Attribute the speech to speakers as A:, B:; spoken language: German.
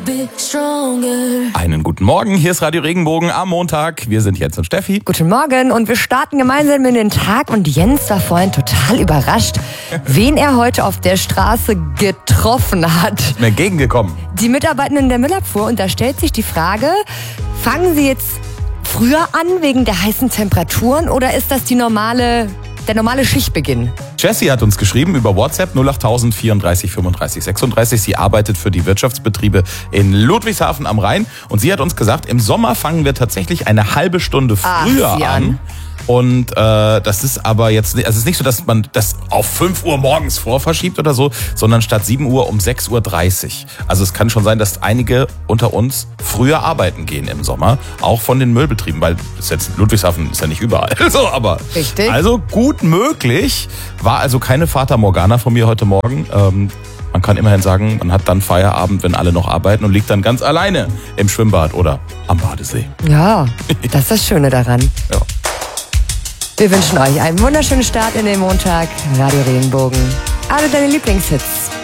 A: Einen guten Morgen, hier ist Radio Regenbogen am Montag. Wir sind Jens und Steffi.
B: Guten Morgen und wir starten gemeinsam in den Tag. Und Jens war vorhin total überrascht, wen er heute auf der Straße getroffen hat.
A: Mir entgegengekommen.
B: Die Mitarbeitenden der Müllabfuhr. Und da stellt sich die Frage, fangen sie jetzt früher an wegen der heißen Temperaturen oder ist das der normale Schichtbeginn?
A: Jessie hat uns geschrieben über WhatsApp 08000 34 35 36. Sie arbeitet für die Wirtschaftsbetriebe in Ludwigshafen am Rhein. Und sie hat uns gesagt, im Sommer fangen wir tatsächlich eine halbe Stunde früher an. Und das ist aber jetzt, also es ist nicht so, dass man das auf 5 Uhr morgens vorverschiebt oder so, sondern statt 7 Uhr um 6.30 Uhr. Also es kann schon sein, dass einige unter uns früher arbeiten gehen im Sommer, auch von den Müllbetrieben, weil das jetzt Ludwigshafen ist ja nicht überall. So, aber
B: richtig.
A: Also gut möglich, war also keine Fata Morgana von mir heute Morgen. Man kann immerhin sagen, man hat dann Feierabend, wenn alle noch arbeiten und liegt dann ganz alleine im Schwimmbad oder am Badesee.
B: Ja, das ist das Schöne daran.
A: Ja.
B: Wir wünschen euch einen wunderschönen Start in den Montag. Radio Regenbogen. Alle deine Lieblingshits.